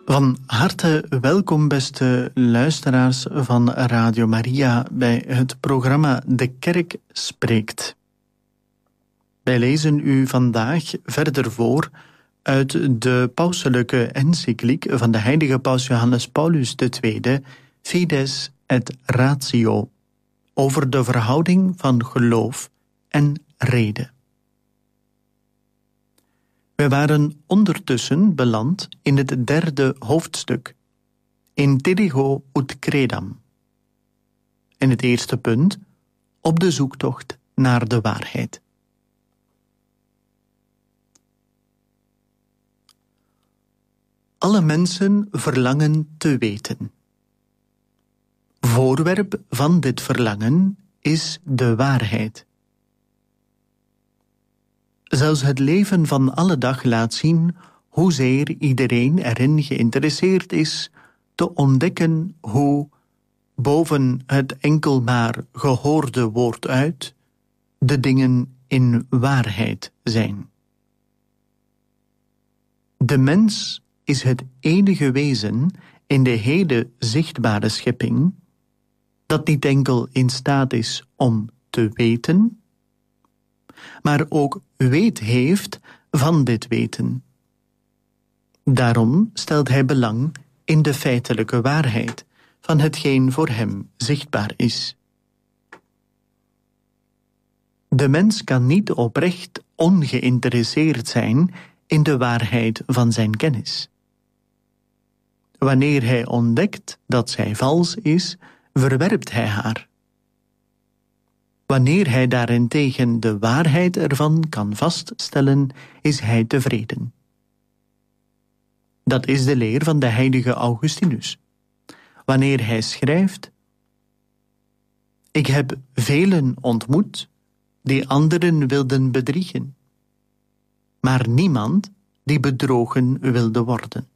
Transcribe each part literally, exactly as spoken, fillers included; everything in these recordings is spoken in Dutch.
Van harte welkom, beste luisteraars van Radio Maria, bij het programma De Kerk Spreekt. Wij lezen u vandaag verder voor uit de pauselijke encycliek van de heilige paus Johannes Paulus de Tweede, Fides et Ratio, over de verhouding van geloof en rede. We waren ondertussen beland in het derde hoofdstuk, in Telego ut credam. In het eerste punt, op de zoektocht naar de waarheid. Alle mensen verlangen te weten. Voorwerp van dit verlangen is de waarheid. Zelfs het leven van alle dag laat zien hoezeer iedereen erin geïnteresseerd is te ontdekken hoe, boven het enkel maar gehoorde woord uit, de dingen in waarheid zijn. De mens is het enige wezen in de hele zichtbare schepping dat niet enkel in staat is om te weten, maar ook weet heeft van dit weten. Daarom stelt hij belang in de feitelijke waarheid van hetgeen voor hem zichtbaar is. De mens kan niet oprecht ongeïnteresseerd zijn in de waarheid van zijn kennis. Wanneer hij ontdekt dat zij vals is, verwerpt hij haar. Wanneer hij daarentegen de waarheid ervan kan vaststellen, is hij tevreden. Dat is de leer van de heilige Augustinus. Wanneer hij schrijft: Ik heb velen ontmoet die anderen wilden bedriegen, maar niemand die bedrogen wilde worden.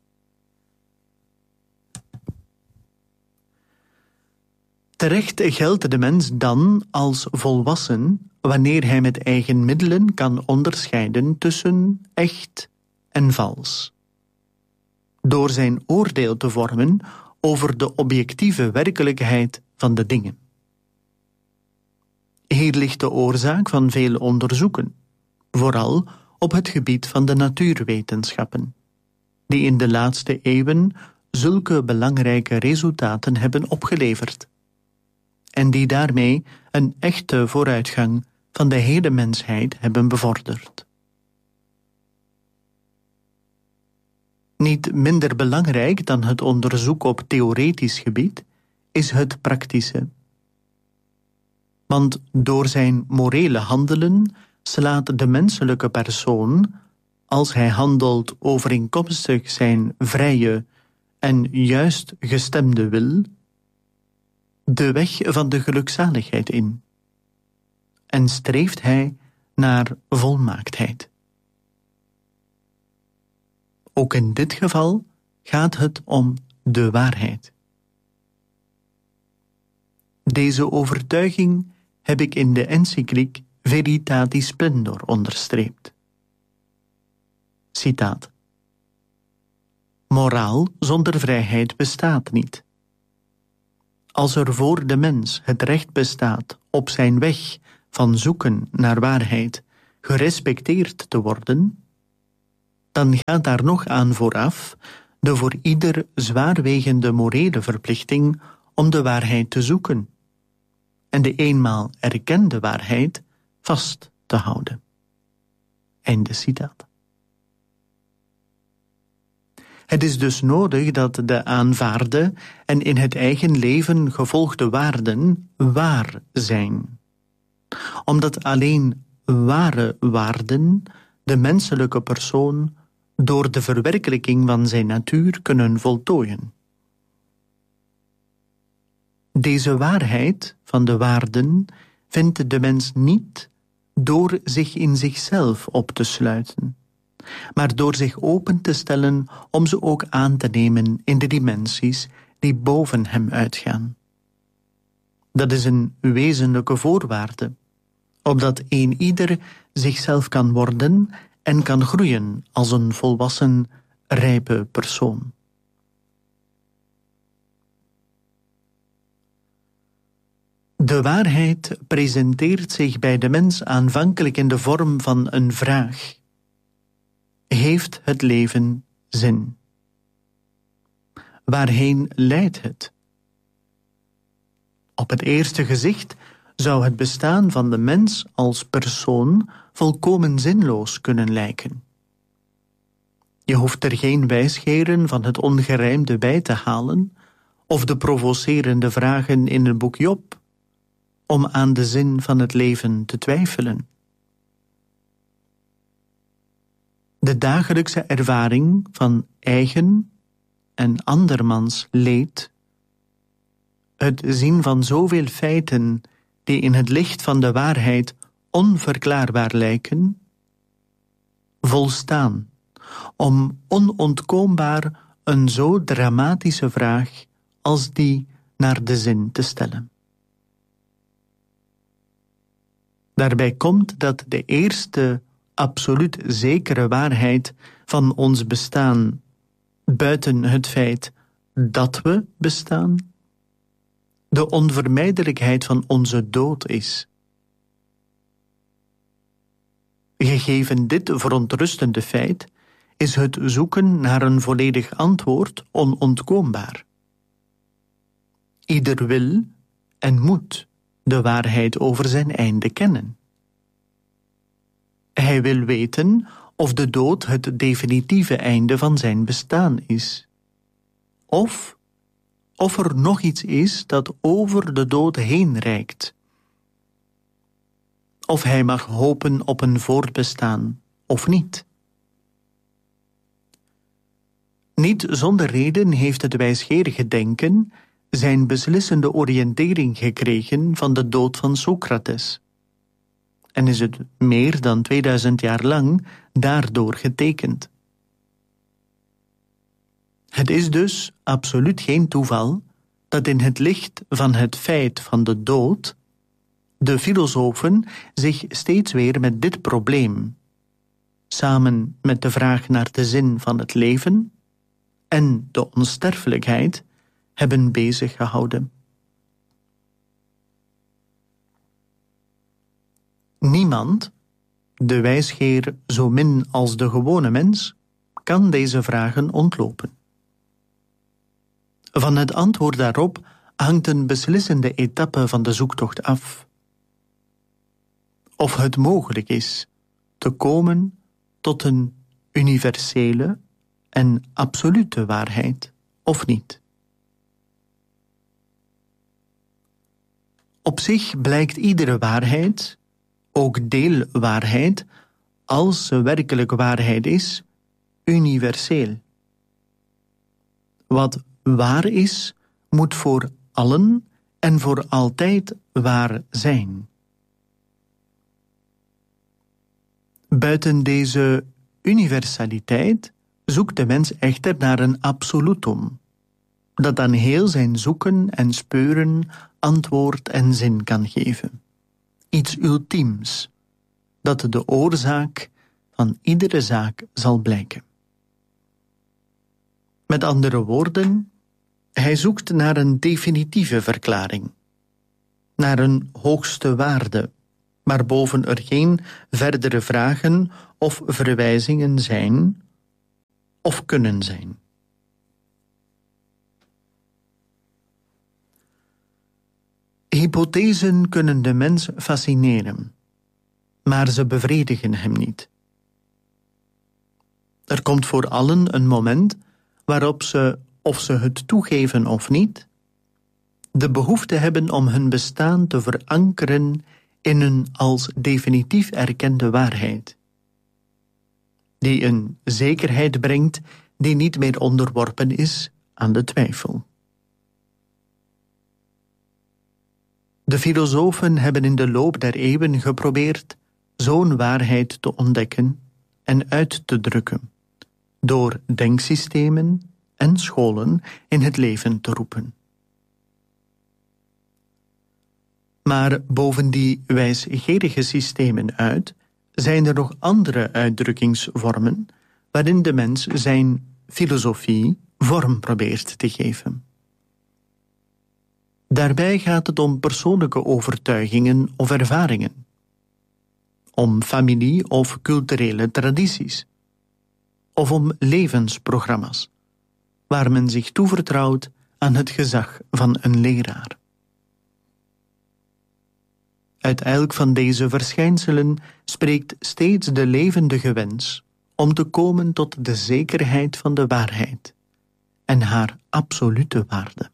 Terecht geldt de mens dan als volwassen wanneer hij met eigen middelen kan onderscheiden tussen echt en vals. Door zijn oordeel te vormen over de objectieve werkelijkheid van de dingen. Hier ligt de oorzaak van veel onderzoeken, vooral op het gebied van de natuurwetenschappen, die in de laatste eeuwen zulke belangrijke resultaten hebben opgeleverd, en die daarmee een echte vooruitgang van de hele mensheid hebben bevorderd. Niet minder belangrijk dan het onderzoek op theoretisch gebied is het praktische. Want door zijn morele handelen slaat de menselijke persoon, als hij handelt overeenkomstig zijn vrije en juist gestemde wil, de weg van de gelukzaligheid in, en streeft hij naar volmaaktheid. Ook in dit geval gaat het om de waarheid. Deze overtuiging heb ik in de encycliek Veritatis Splendor onderstreept. Citaat: Moraal zonder vrijheid bestaat niet. Als er voor de mens het recht bestaat op zijn weg van zoeken naar waarheid gerespecteerd te worden, dan gaat daar nog aan vooraf de voor ieder zwaarwegende morele verplichting om de waarheid te zoeken en de eenmaal erkende waarheid vast te houden. Einde citaat. Het is dus nodig dat de aanvaarde en in het eigen leven gevolgde waarden waar zijn. Omdat alleen ware waarden de menselijke persoon door de verwerkelijking van zijn natuur kunnen voltooien. Deze waarheid van de waarden vindt de mens niet door zich in zichzelf op te sluiten, maar door zich open te stellen om ze ook aan te nemen in de dimensies die boven hem uitgaan. Dat is een wezenlijke voorwaarde, opdat een ieder zichzelf kan worden en kan groeien als een volwassen, rijpe persoon. De waarheid presenteert zich bij de mens aanvankelijk in de vorm van een vraag. Heeft het leven zin? Waarheen leidt het? Op het eerste gezicht zou het bestaan van de mens als persoon volkomen zinloos kunnen lijken. Je hoeft er geen wijsgeren van het ongerijmde bij te halen of de provocerende vragen in het boek Job om aan de zin van het leven te twijfelen. De dagelijkse ervaring van eigen en andermans leed, het zien van zoveel feiten die in het licht van de waarheid onverklaarbaar lijken, volstaan om onontkoombaar een zo dramatische vraag als die naar de zin te stellen. Daarbij komt dat de eerste absoluut zekere waarheid van ons bestaan, buiten het feit dat we bestaan, de onvermijdelijkheid van onze dood is. Gegeven dit verontrustende feit, is het zoeken naar een volledig antwoord onontkoombaar. Ieder wil en moet de waarheid over zijn einde kennen. Hij wil weten of de dood het definitieve einde van zijn bestaan is. Of, of er nog iets is dat over de dood heen reikt. Of hij mag hopen op een voortbestaan, of niet. Niet zonder reden heeft het wijsgerige denken zijn beslissende oriëntering gekregen van de dood van Socrates. En is het meer dan tweeduizend jaar lang daardoor getekend. Het is dus absoluut geen toeval dat in het licht van het feit van de dood de filosofen zich steeds weer met dit probleem, samen met de vraag naar de zin van het leven en de onsterfelijkheid, hebben bezig gehouden. Niemand, de wijsgeer zo min als de gewone mens, kan deze vragen ontlopen. Van het antwoord daarop hangt een beslissende etappe van de zoektocht af. Of het mogelijk is te komen tot een universele en absolute waarheid, of niet. Op zich blijkt iedere waarheid, ook deelwaarheid, als ze werkelijk waarheid is, universeel. Wat waar is, moet voor allen en voor altijd waar zijn. Buiten deze universaliteit zoekt de mens echter naar een absolutum, dat aan heel zijn zoeken en speuren antwoord en zin kan geven. Iets ultiems, dat de oorzaak van iedere zaak zal blijken. Met andere woorden, hij zoekt naar een definitieve verklaring, naar een hoogste waarde, waarboven er geen verdere vragen of verwijzingen zijn of kunnen zijn. Hypothesen kunnen de mens fascineren, maar ze bevredigen hem niet. Er komt voor allen een moment waarop ze, of ze het toegeven of niet, de behoefte hebben om hun bestaan te verankeren in een als definitief erkende waarheid, die een zekerheid brengt die niet meer onderworpen is aan de twijfel. De filosofen hebben in de loop der eeuwen geprobeerd zo'n waarheid te ontdekken en uit te drukken, door denksystemen en scholen in het leven te roepen. Maar boven die wijsgerige systemen uit zijn er nog andere uitdrukkingsvormen waarin de mens zijn filosofie vorm probeert te geven. Daarbij gaat het om persoonlijke overtuigingen of ervaringen, om familie- of culturele tradities, of om levensprogramma's, waar men zich toevertrouwt aan het gezag van een leraar. Uit elk van deze verschijnselen spreekt steeds de levendige wens om te komen tot de zekerheid van de waarheid en haar absolute waarde.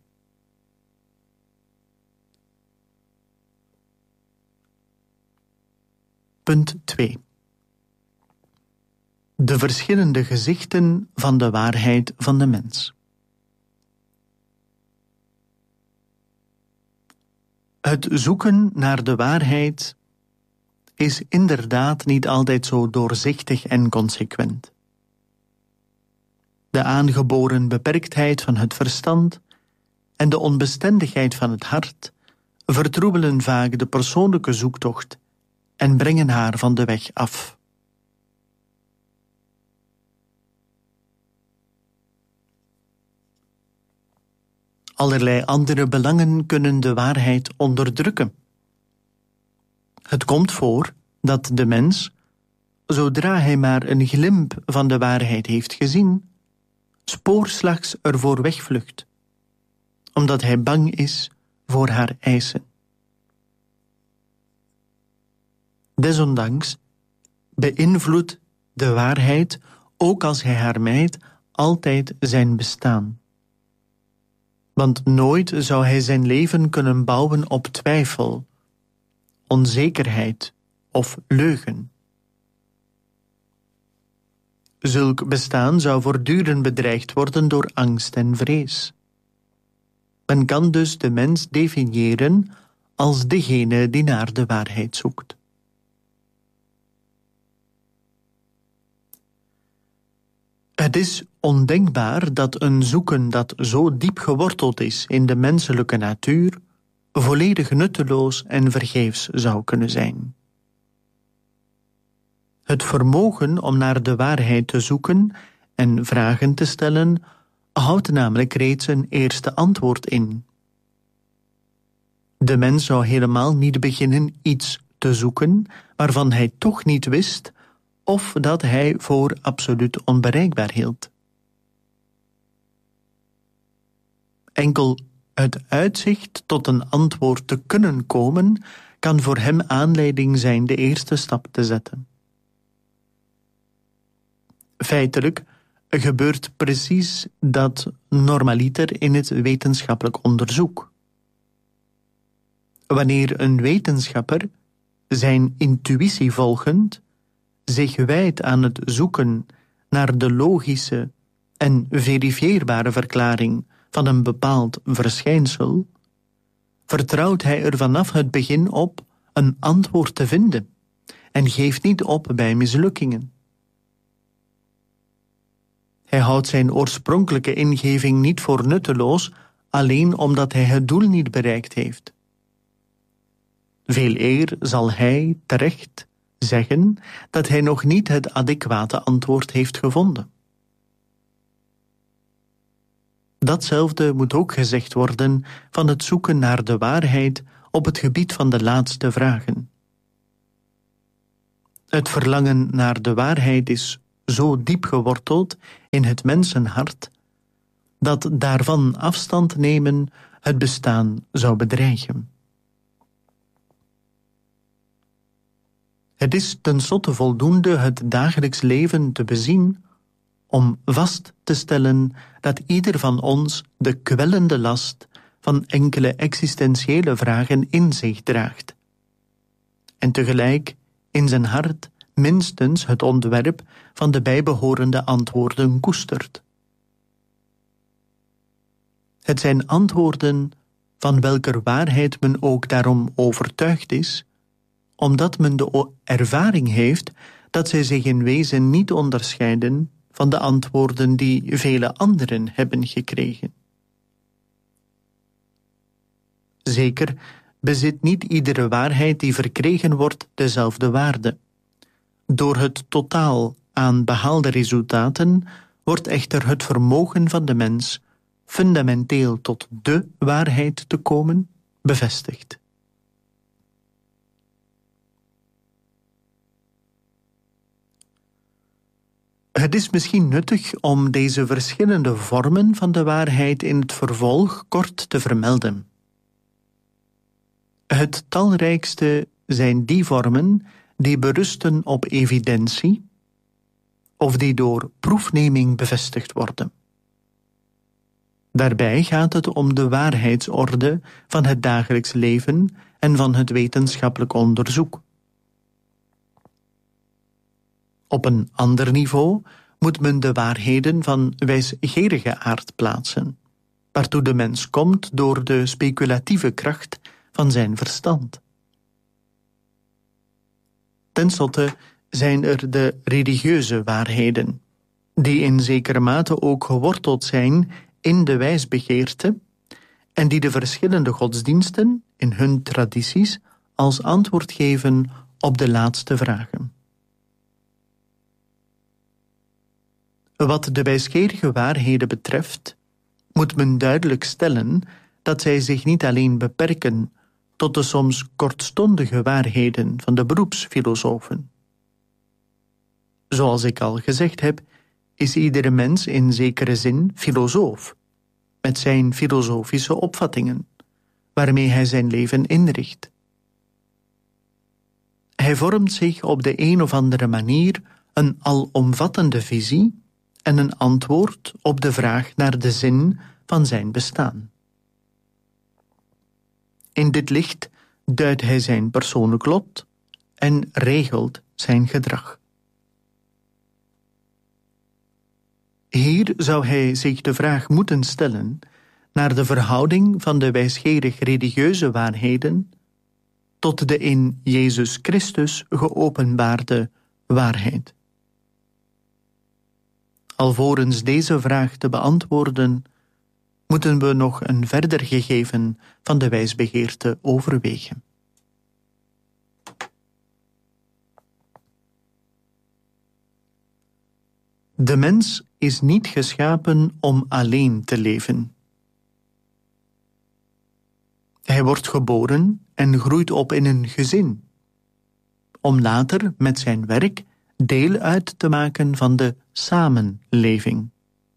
Punt twee. De verschillende gezichten van de waarheid van de mens. Het zoeken naar de waarheid is inderdaad niet altijd zo doorzichtig en consequent. De aangeboren beperktheid van het verstand en de onbestendigheid van het hart vertroebelen vaak de persoonlijke zoektocht en brengen haar van de weg af. Allerlei andere belangen kunnen de waarheid onderdrukken. Het komt voor dat de mens, zodra hij maar een glimp van de waarheid heeft gezien, spoorslags ervoor wegvlucht, omdat hij bang is voor haar eisen. Desondanks beïnvloedt de waarheid, ook als hij haar mijdt, altijd zijn bestaan. Want nooit zou hij zijn leven kunnen bouwen op twijfel, onzekerheid of leugen. Zulk bestaan zou voortdurend bedreigd worden door angst en vrees. Men kan dus de mens definiëren als degene die naar de waarheid zoekt. Het is ondenkbaar dat een zoeken dat zo diep geworteld is in de menselijke natuur volledig nutteloos en vergeefs zou kunnen zijn. Het vermogen om naar de waarheid te zoeken en vragen te stellen houdt namelijk reeds een eerste antwoord in. De mens zou helemaal niet beginnen iets te zoeken waarvan hij toch niet wist of dat hij voor absoluut onbereikbaar hield. Enkel het uitzicht tot een antwoord te kunnen komen kan voor hem aanleiding zijn de eerste stap te zetten. Feitelijk gebeurt precies dat normaliter in het wetenschappelijk onderzoek. Wanneer een wetenschapper, zijn intuïtie volgend, zich wijdt aan het zoeken naar de logische en verifieerbare verklaring van een bepaald verschijnsel, vertrouwt hij er vanaf het begin op een antwoord te vinden en geeft niet op bij mislukkingen. Hij houdt zijn oorspronkelijke ingeving niet voor nutteloos, alleen omdat hij het doel niet bereikt heeft. Veel eer zal hij terecht zeggen dat hij nog niet het adequate antwoord heeft gevonden. Datzelfde moet ook gezegd worden van het zoeken naar de waarheid op het gebied van de laatste vragen. Het verlangen naar de waarheid is zo diep geworteld in het mensenhart dat daarvan afstand nemen het bestaan zou bedreigen. Het is tenslotte voldoende het dagelijks leven te bezien om vast te stellen dat ieder van ons de kwellende last van enkele existentiële vragen in zich draagt, en tegelijk in zijn hart minstens het ontwerp van de bijbehorende antwoorden koestert. Het zijn antwoorden van welker waarheid men ook daarom overtuigd is, omdat men de ervaring heeft dat zij zich in wezen niet onderscheiden van de antwoorden die vele anderen hebben gekregen. Zeker bezit niet iedere waarheid die verkregen wordt dezelfde waarde. Door het totaal aan behaalde resultaten wordt echter het vermogen van de mens fundamenteel tot de waarheid te komen, bevestigt. Het is misschien nuttig om deze verschillende vormen van de waarheid in het vervolg kort te vermelden. Het talrijkste zijn die vormen die berusten op evidentie of die door proefneming bevestigd worden. Daarbij gaat het om de waarheidsorde van het dagelijks leven en van het wetenschappelijk onderzoek. Op een ander niveau moet men de waarheden van wijsgerige aard plaatsen, waartoe de mens komt door de speculatieve kracht van zijn verstand. Ten slotte zijn er de religieuze waarheden, die in zekere mate ook geworteld zijn in de wijsbegeerte en die de verschillende godsdiensten in hun tradities als antwoord geven op de laatste vragen. Wat de wijsgerige waarheden betreft, moet men duidelijk stellen dat zij zich niet alleen beperken tot de soms kortstondige waarheden van de beroepsfilosofen. Zoals ik al gezegd heb, is iedere mens in zekere zin filosoof, met zijn filosofische opvattingen, waarmee hij zijn leven inricht. Hij vormt zich op de een of andere manier een alomvattende visie en een antwoord op de vraag naar de zin van zijn bestaan. In dit licht duidt hij zijn persoonlijk lot en regelt zijn gedrag. Hier zou hij zich de vraag moeten stellen naar de verhouding van de wijsgerig religieuze waarheden tot de in Jezus Christus geopenbaarde waarheid. Alvorens deze vraag te beantwoorden, moeten we nog een verder gegeven van de wijsbegeerte overwegen. De mens is niet geschapen om alleen te leven. Hij wordt geboren en groeit op in een gezin, om later met zijn werk deel uit te maken van de samenleving.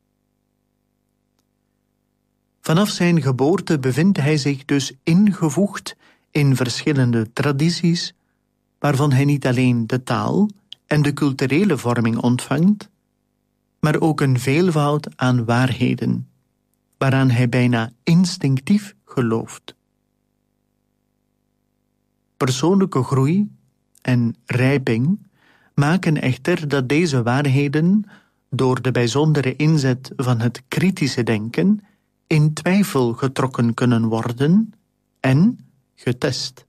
Vanaf zijn geboorte bevindt hij zich dus ingevoegd in verschillende tradities, waarvan hij niet alleen de taal en de culturele vorming ontvangt, maar ook een veelvoud aan waarheden, waaraan hij bijna instinctief gelooft. Persoonlijke groei en rijping maken echter dat deze waarheden door de bijzondere inzet van het kritische denken in twijfel getrokken kunnen worden en getest.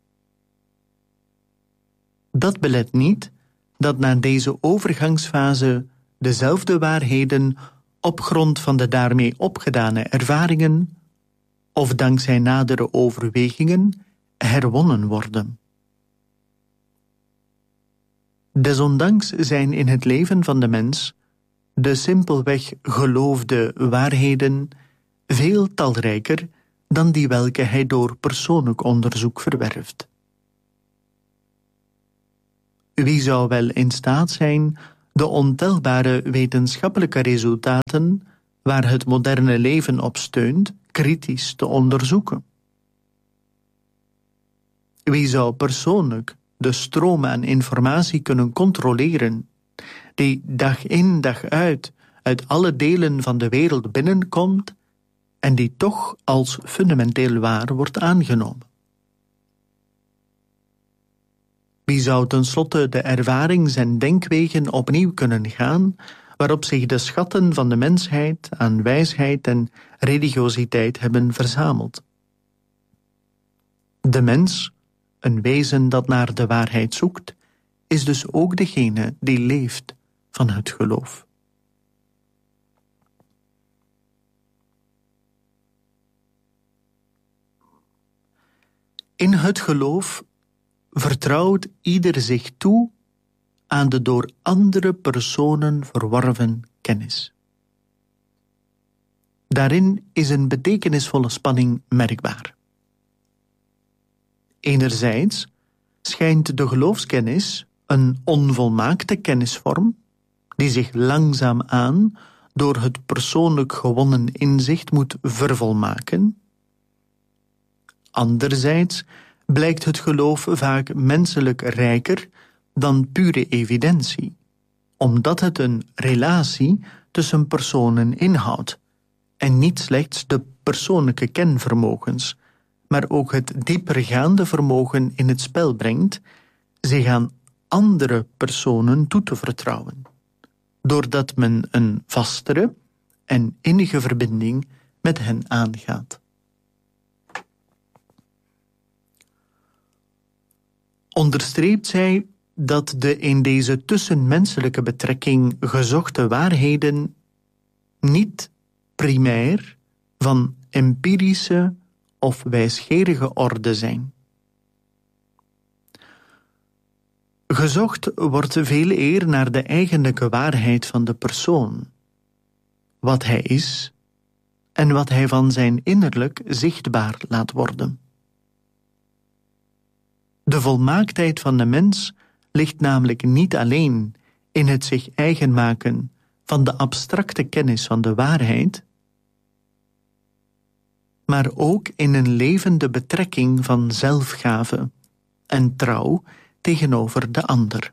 Dat belet niet dat na deze overgangsfase dezelfde waarheden op grond van de daarmee opgedane ervaringen of dankzij nadere overwegingen herwonnen worden. Desondanks zijn in het leven van de mens de simpelweg geloofde waarheden veel talrijker dan die welke hij door persoonlijk onderzoek verwerft. Wie zou wel in staat zijn de ontelbare wetenschappelijke resultaten waar het moderne leven op steunt, kritisch te onderzoeken? Wie zou persoonlijk de stroom aan informatie kunnen controleren, die dag in dag uit uit alle delen van de wereld binnenkomt en die toch als fundamenteel waar wordt aangenomen? Wie zou tenslotte de ervarings- en denkwegen opnieuw kunnen gaan, waarop zich de schatten van de mensheid aan wijsheid en religiositeit hebben verzameld? De mens, een wezen dat naar de waarheid zoekt, is dus ook degene die leeft van het geloof. In het geloof vertrouwt ieder zich toe aan de door andere personen verworven kennis. Daarin is een betekenisvolle spanning merkbaar. Enerzijds schijnt de geloofskennis een onvolmaakte kennisvorm die zich langzaamaan door het persoonlijk gewonnen inzicht moet vervolmaken. Anderzijds blijkt het geloof vaak menselijk rijker dan pure evidentie, omdat het een relatie tussen personen inhoudt en niet slechts de persoonlijke kenvermogens, maar ook het diepergaande vermogen in het spel brengt zich aan andere personen toe te vertrouwen, doordat men een vastere en innige verbinding met hen aangaat. Onderstreept zij dat de in deze tussenmenselijke betrekking gezochte waarheden niet primair van empirische of wijsgerige orde zijn. Gezocht wordt veel eer naar de eigenlijke waarheid van de persoon, wat hij is en wat hij van zijn innerlijk zichtbaar laat worden. De volmaaktheid van de mens ligt namelijk niet alleen in het zich eigen maken van de abstracte kennis van de waarheid, maar ook in een levende betrekking van zelfgave en trouw tegenover de ander.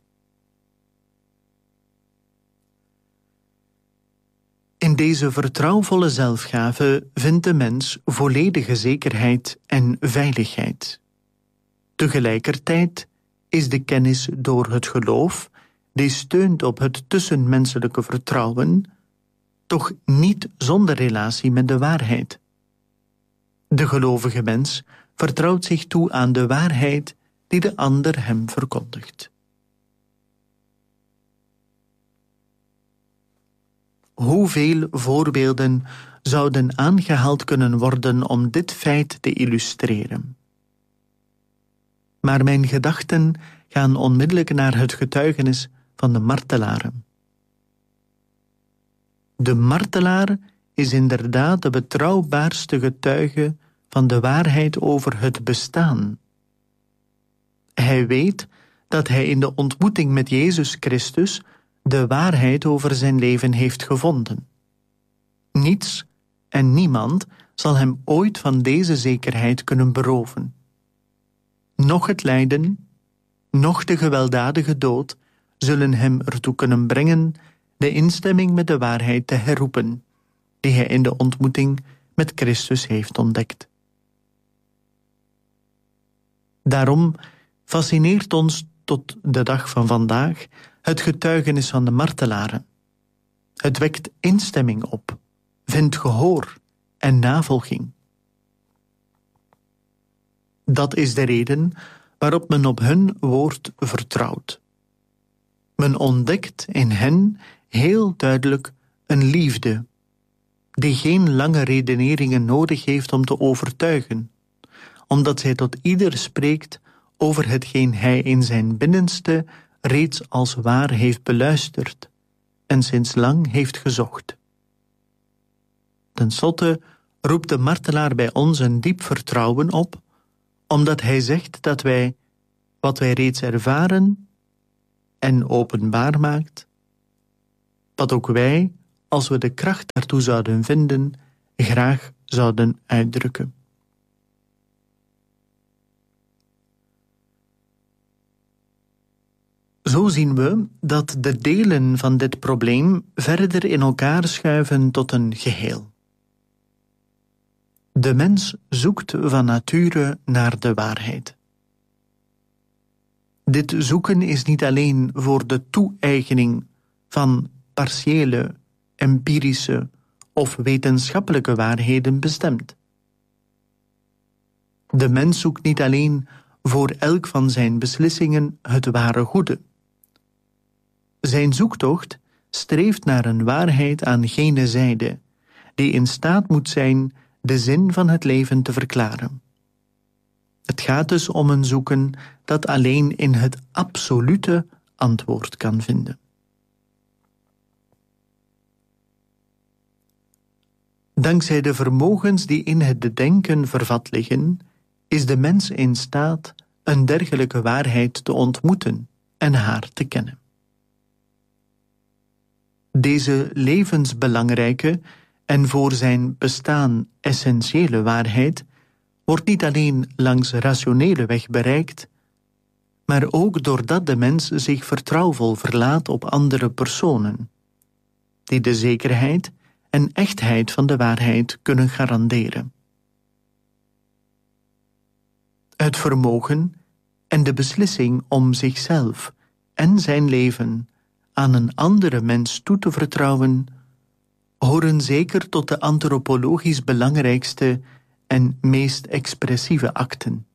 In deze vertrouwvolle zelfgave vindt de mens volledige zekerheid en veiligheid. Tegelijkertijd is de kennis door het geloof, die steunt op het tussenmenselijke vertrouwen, toch niet zonder relatie met de waarheid. De gelovige mens vertrouwt zich toe aan de waarheid die de ander hem verkondigt. Hoeveel voorbeelden zouden aangehaald kunnen worden om dit feit te illustreren? Maar mijn gedachten gaan onmiddellijk naar het getuigenis van de martelaren. De martelaar is inderdaad de betrouwbaarste getuige van de waarheid over het bestaan. Hij weet dat hij in de ontmoeting met Jezus Christus de waarheid over zijn leven heeft gevonden. Niets en niemand zal hem ooit van deze zekerheid kunnen beroven. Noch het lijden, noch de gewelddadige dood zullen hem ertoe kunnen brengen de instemming met de waarheid te herroepen, die hij in de ontmoeting met Christus heeft ontdekt. Daarom fascineert ons tot de dag van vandaag het getuigenis van de martelaren. Het wekt instemming op, vindt gehoor en navolging. Dat is de reden waarop men op hun woord vertrouwt. Men ontdekt in hen heel duidelijk een liefde, die geen lange redeneringen nodig heeft om te overtuigen, omdat zij tot ieder spreekt over hetgeen hij in zijn binnenste reeds als waar heeft beluisterd en sinds lang heeft gezocht. Ten slotte roept de martelaar bij ons een diep vertrouwen op, omdat hij zegt dat wij, wat wij reeds ervaren en openbaar maakt, wat ook wij, als we de kracht daartoe zouden vinden, graag zouden uitdrukken. Zo zien we dat de delen van dit probleem verder in elkaar schuiven tot een geheel. De mens zoekt van nature naar de waarheid. Dit zoeken is niet alleen voor de toe-eigening van partiële, empirische of wetenschappelijke waarheden bestemd. De mens zoekt niet alleen voor elk van zijn beslissingen het ware goede. Zijn zoektocht streeft naar een waarheid aan gene zijde, die in staat moet zijn de zin van het leven te verklaren. Het gaat dus om een zoeken dat alleen in het absolute antwoord kan Dankzij de vermogens die in het denken vervat liggen, is de mens in staat een dergelijke waarheid te ontmoeten en haar te kennen. Deze levensbelangrijke en voor zijn bestaan essentiële waarheid wordt niet alleen langs rationele weg bereikt, maar ook doordat de mens zich vertrouwvol verlaat op andere personen, die de zekerheid en echtheid van de waarheid kunnen garanderen. Het vermogen en de beslissing om zichzelf en zijn leven aan een andere mens toe te vertrouwen, horen zeker tot de antropologisch belangrijkste en meest expressieve acten.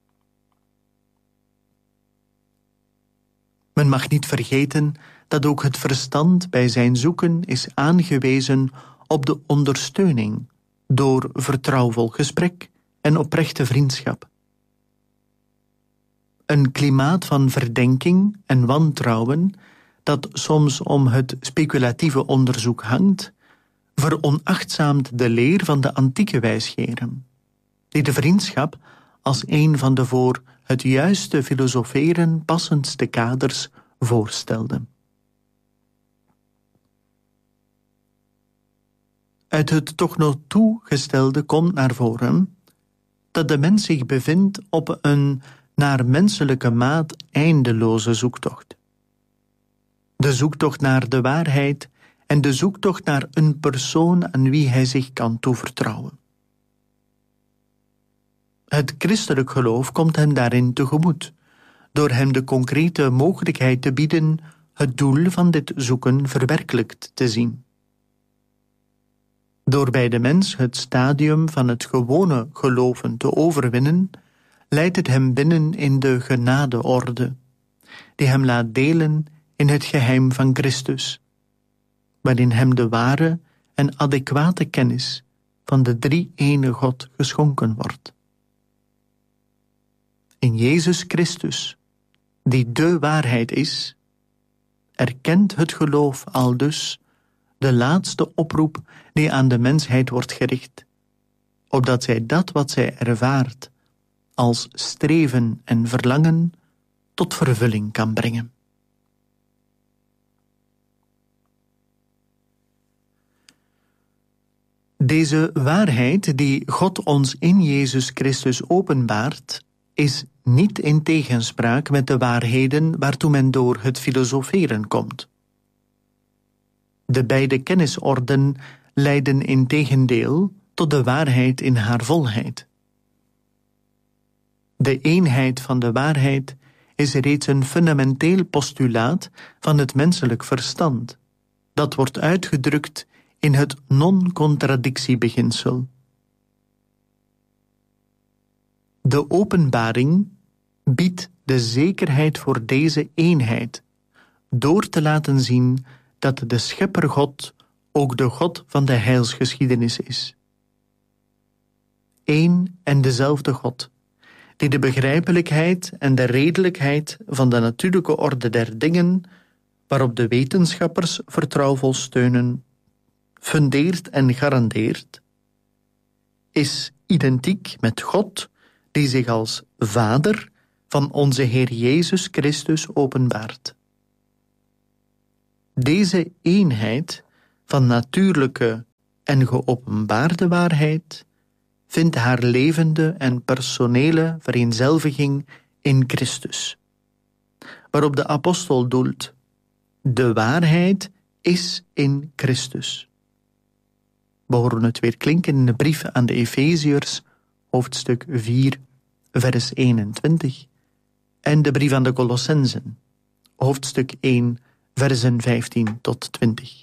Men mag niet vergeten dat ook het verstand bij zijn zoeken is aangewezen op de ondersteuning door vertrouwvol gesprek en oprechte vriendschap. Een klimaat van verdenking en wantrouwen dat soms om het speculatieve onderzoek hangt, veronachtzaamt de leer van de antieke wijsgeren, die de vriendschap als een van de voor het juiste filosoferen passendste kaders voorstelden. Uit het tot nog toe gestelde komt naar voren dat de mens zich bevindt op een naar menselijke maat eindeloze zoektocht. De zoektocht naar de waarheid en de zoektocht naar een persoon aan wie hij zich kan toevertrouwen. Het christelijk geloof komt hem daarin tegemoet, door hem de concrete mogelijkheid te bieden het doel van dit zoeken verwerkelijkt te zien. Door bij de mens het stadium van het gewone geloven te overwinnen, leidt het hem binnen in de genadeorde, die hem laat delen in het geheim van Christus, waarin hem de ware en adequate kennis van de drie-ene God geschonken wordt. In Jezus Christus, die de waarheid is, erkent het geloof aldus de laatste oproep die aan de mensheid wordt gericht, opdat zij dat wat zij ervaart als streven en verlangen tot vervulling kan brengen. Deze waarheid die God ons in Jezus Christus openbaart, is niet in tegenspraak met de waarheden waartoe men door het filosoferen komt. De beide kennisorden leiden integendeel tot de waarheid in haar volheid. De eenheid van de waarheid is reeds een fundamenteel postulaat van het menselijk verstand, dat wordt uitgedrukt in het non-contradictiebeginsel. De openbaring biedt de zekerheid voor deze eenheid, door te laten zien dat de Schepper God ook de God van de heilsgeschiedenis is. Eén en dezelfde God, die de begrijpelijkheid en de redelijkheid van de natuurlijke orde der dingen, waarop de wetenschappers vertrouwvol steunen, fundeert en garandeert, is identiek met God, die zich als Vader van onze Heer Jezus Christus openbaart. Deze eenheid van natuurlijke en geopenbaarde waarheid vindt haar levende en personele vereenzelviging in Christus, waarop de apostel doelt: de waarheid is in Christus. We horen het weer klinken in de brief aan de Efeziërs, hoofdstuk vier, vers eenentwintig, en de brief aan de Colossenzen, hoofdstuk één, versen vijftien tot twintig.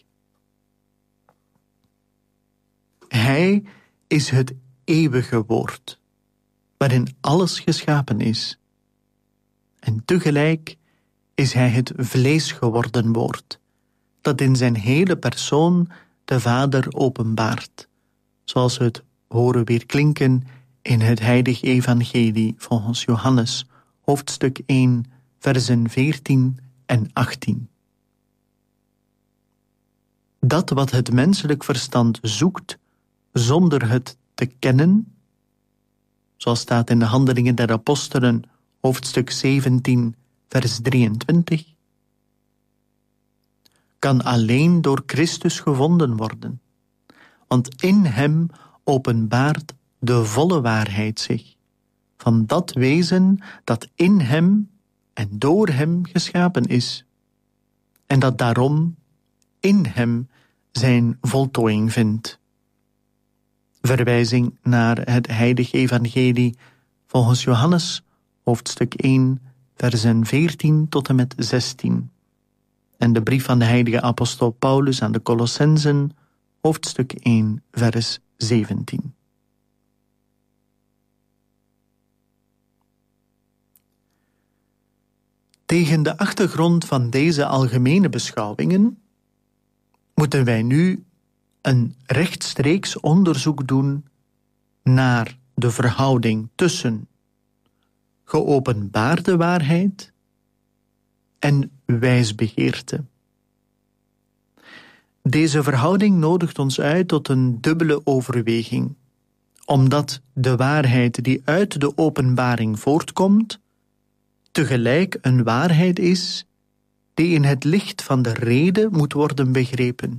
Hij is het eeuwige woord, waarin alles geschapen is. En tegelijk is hij het vlees geworden woord, dat in zijn hele persoon de Vader openbaart, zoals we het horen weer klinken in het heilig evangelie volgens Johannes, hoofdstuk één, versen veertien en achttien. Dat wat het menselijk verstand zoekt, zonder het te kennen, zoals staat in de Handelingen der Apostelen, hoofdstuk zeventien, vers drieëntwintig, kan alleen door Christus gevonden worden, want in hem openbaart de volle waarheid zich, van dat wezen dat in hem en door hem geschapen is, en dat daarom in hem zijn voltooiing vindt. Verwijzing naar het heilige evangelie volgens Johannes, hoofdstuk één, versen veertien tot en met zestien. En de brief van de heilige apostel Paulus aan de Colossenzen, hoofdstuk één, vers zeventien. Tegen de achtergrond van deze algemene beschouwingen moeten wij nu een rechtstreeks onderzoek doen naar de verhouding tussen geopenbaarde waarheid en wijsbegeerte. Deze verhouding nodigt ons uit tot een dubbele overweging, omdat de waarheid die uit de openbaring voortkomt, tegelijk een waarheid is die in het licht van de rede moet worden begrepen.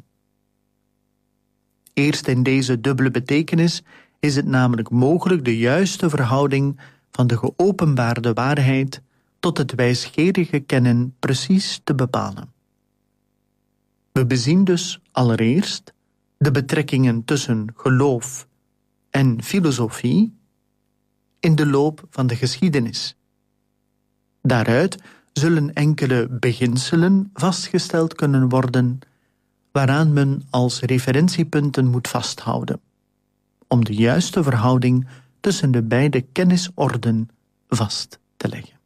Eerst in deze dubbele betekenis is het namelijk mogelijk de juiste verhouding van de geopenbaarde waarheid tot het wijsgerige kennen precies te bepalen. We bezien dus allereerst de betrekkingen tussen geloof en filosofie in de loop van de geschiedenis. Daaruit zullen enkele beginselen vastgesteld kunnen worden waaraan men als referentiepunten moet vasthouden, om de juiste verhouding tussen de beide kennisorden vast te leggen.